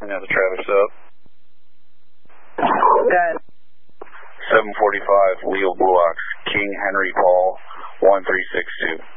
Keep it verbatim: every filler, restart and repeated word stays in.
now the traffic's up. Good. seven forty-five, Leo Bulox, King Henry Paul, one three six two.